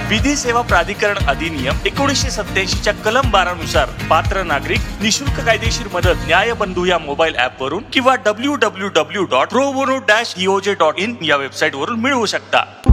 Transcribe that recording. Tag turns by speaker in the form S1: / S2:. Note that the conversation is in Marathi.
S1: विधी सेवा प्राधिकरण अधिनियम 1987 च्या कलम 12 नुसार पात्र नागरिक निशुल्क कायदेशीर मदत न्यायबंधू या मोबाईल ऍप वरून किंवा www.probono-doj.in या वेबसाईट वरून मिळवू शकता.